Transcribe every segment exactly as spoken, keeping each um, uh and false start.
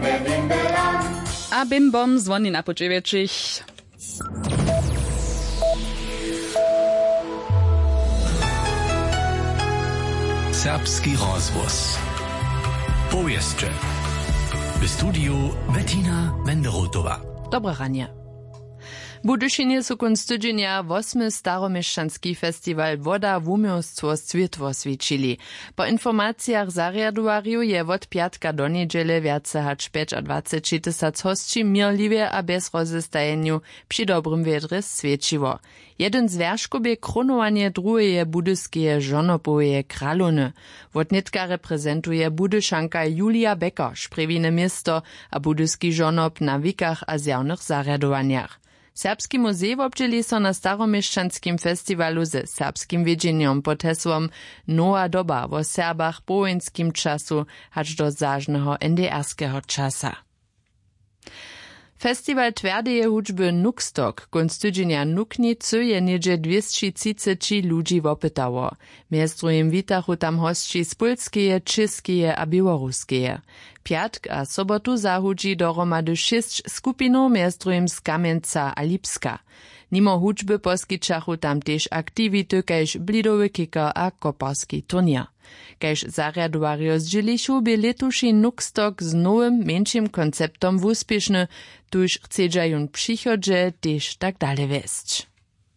A bim bom dzwoni na pocziewieczych. Serbski rozgłos. Powieszcze. W studiu Bettina Wenderotowa. Dobre ranie. Budyšinie su kunst tydzienia восьmy staromieszczanski festiwal Woda w umiejstwo światło świecili. Po informacjach zariaduariu je od piatka do niedziele więce hać dwadzieścia pięć tysac hostci mirliwie a bez rozestajeniu przy dobrym wiedrze świeciło. Jeden z wierzchów je kronowanie drugiej budyskie żonopoje kraluny. Wotnitka reprezentuje budyszanka Julia Becker, szprewine miasto a budyski żonob na wikach a zjawnych zariadowaniach. Serbski muzej obdzieli so na staromieszczanskim festiwalu ze serbskim wiedzeniem pod hesłom Nowa doba wo Serbach po wojenskim czasu hacz do zażnego en de erskiego czasa. Festiwal twardeje hudźby Nukstok, kunst tydzienia Nuknicy je niedzie dwieście trzydzieści ludzi wopytało. Między drugim witachu tam hostci z polskie, czeskie a białoruskie. Piatk a sobotu zahudzi dohromady sześć skupinów, między drugim z Kamieńca a Lipska. Nimo hudźby poskiczachu tam też aktivity, kajż blidowy kicker a koparski turnier. Kajż zariaduario zdzielišu by letuši Nukstok z nowym, mniejszym konceptom wuspieszny, tuż chcedzają przychodze też tak dalej wieść.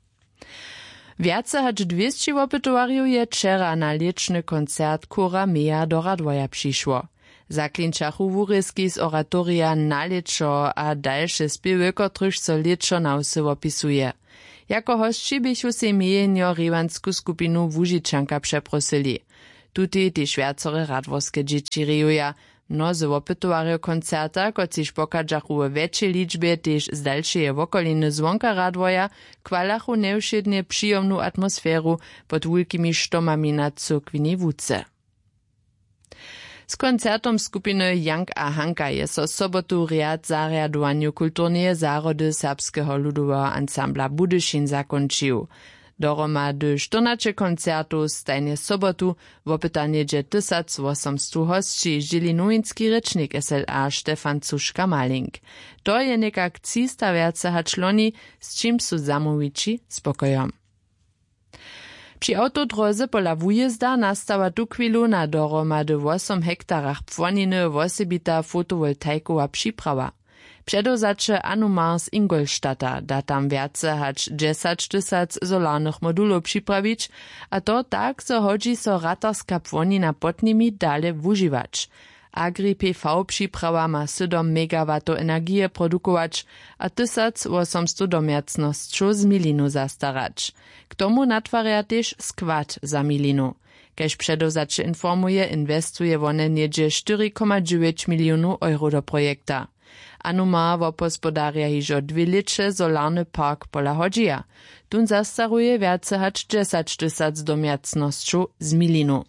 Więcej hać dwieście wopytowariów je wczera na liczny koncert Kora Meja do Radwoja przyszło. Zaklinčachu wurysky z oratoria na leczo a dalsze spiewy, kotryż so leczo na usy opisuje. Jako hostči bychu se mijenio rivansku skupinu Wužičanka przeprosili. Tuty też wiacore radworskie dzieci rejuja. No z opytowario koncerta, kociž pokadžachu w większej liczbie też z dalszej wokoliny zwonka Radwoja, kwalachu nevšednie przyjemną atmosferu pod wielkimi sztomami na cyrkwinej wódce. Z koncertom skupiny Jank a Hanka je so sobotu riad zariadowaniu kulturneje zárody serbskiego ludowego ansambla Budyšin zakončił. Dohromady czternaście koncertów stajnie sobotu w opytanie tysiąc osiemset hostci žili nowinski rečnik S L A Stefan Cuška-Malink. To je nekak trzysta więcej hać loni, z czym su zamowici spokojom. Przy autodroze pola wujezda nastała tu chwilu na dohromady osiem hektarach płoniny wosebita fotowoltaikowa przyprawa. Przedozacze Anumar z Ingolstadta da tam więcej hać dziesięć tysięcy solarnych modulów przyprawić, a to tak, so hodzi so ratarska płonina pod nimi dalej wużywać. Agri P V przyprawa ma siedem megawatów energii produkować, a tysiąc osiemset domiacności z milinu zastarać. K tomu natwarja też skład za milinu. Kež przedozacze informuje, inwestuje one niedzie cztery przecinek dziewięć milionów euro do projekta. Anumar wopospodarja hižo dwie licze solarny park pola hodzija. Tun zastaruje więcej hać dziesięć tysięcy domiacności z milinu.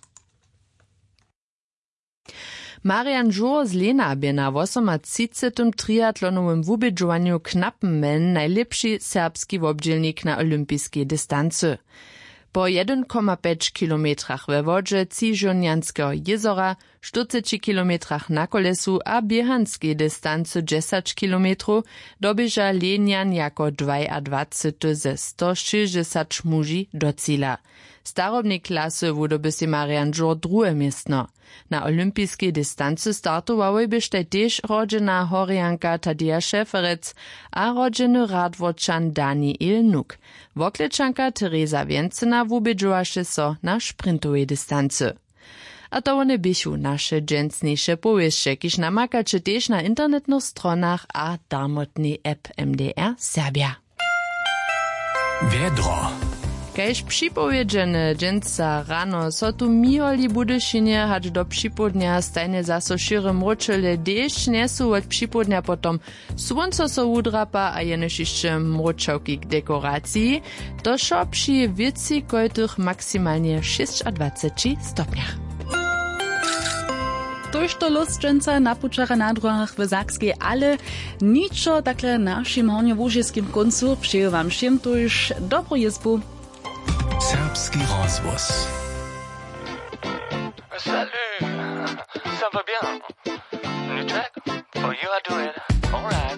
Marian Žur z Lena by na osemtrzydziestotim triatlonowym wubědžovanju knappen men najlepszy serbski wobdzielnik na olimpijskiej dystancy. Po jeden przecinek pięć kilometrach we wodzie Ciżonianskiego jezora, czterdzieści kilometrach na kolesu a biehanskiej dystancy dziesięć kilometrów dobieża Lenian jako dwadzieścia ze sto sześćdziesiąt muži do cíla. Starobnej klasy wodoby si Marian Žur drugie miejsce. Na olimpijskiej dystancy startowały byšte też rodzina Horianka Tadija Šeferec a rodziny Radwočan Daniel Nuk. Woklečanka Teresa Więcena wubědžovaše so na sprintowej dystancy. A to one bychu nasze dżęsniejsze powieście, kiż namakacie też na internetnych stronach a darmotnej app M D R Serbia. Wiedro. Kajž připowiedžene dżęca rano so tu miholi Budyšinie hać do připodnia stajne zaso šire mročele dešć nesu od připodnia potom słonco so udrapa a jenož jeszcze mročavki k dekoraciji, to šo při wieci kojtych maksymalnie dwadzieścia sześć stopniach. Tož to lustženca na pučara na druhách v Sakskej, ale ničo takle našim hornjo-łužiskim koncu přeju vám všem tož dobrou jezbu. Serbski rozgłos. Salut, ça va bien? Niczego? do it. Alright.